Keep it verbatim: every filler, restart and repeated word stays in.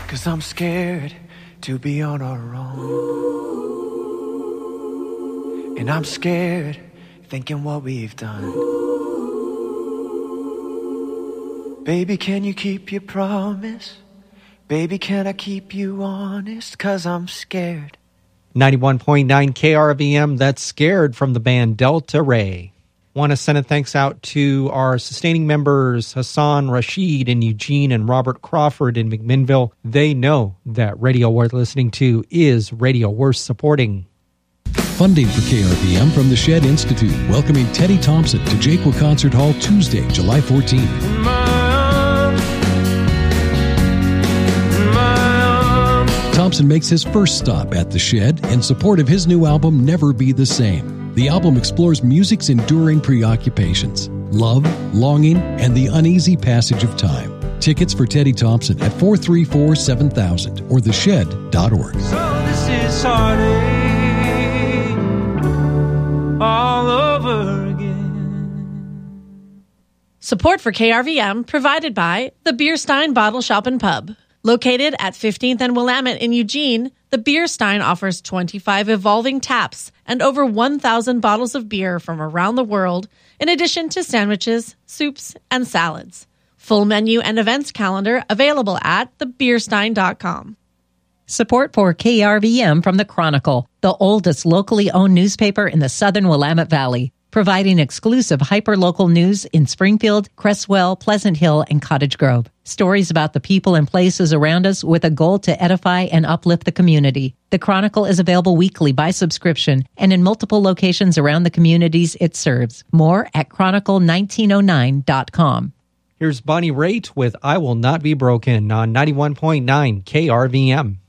'Cause I'm scared to be on our own. And I'm scared thinking what we've done. Baby, can you keep your promise? Baby, can I keep you honest? 'Cause I'm scared. ninety-one point nine K R V M, that's Scared from the band Delta Ray. Want to send a thanks out to our sustaining members, Hassan Rashid in Eugene and Robert Crawford in McMinnville. They know that radio worth listening to is radio worth supporting. Funding for K R V M from the Shed Institute, welcoming Teddy Thompson to Jakewood Concert Hall Tuesday, July fourteenth. Thompson makes his first stop at the Shed in support of his new album, Never Be the Same. The album explores music's enduring preoccupations, love, longing, and the uneasy passage of time. Tickets for Teddy Thompson at four three four, seven thousand or the shed dot org. So this is heartache all over again. Support for K R V M provided by the Bierstein Bottle Shop and Pub. Located at fifteenth and Willamette in Eugene, the Bierstein offers twenty-five evolving taps and over one thousand bottles of beer from around the world, in addition to sandwiches, soups, and salads. Full menu and events calendar available at the bierstein dot com. Support for K R V M from the Chronicle, the oldest locally owned newspaper in the southern Willamette Valley, providing exclusive hyper-local news in Springfield, Cresswell, Pleasant Hill, and Cottage Grove. Stories about the people and places around us with a goal to edify and uplift the community. The Chronicle is available weekly by subscription and in multiple locations around the communities it serves. More at chronicle nineteen oh nine dot com. Here's Bonnie Raitt with I Will Not Be Broken on ninety-one point nine K R V M.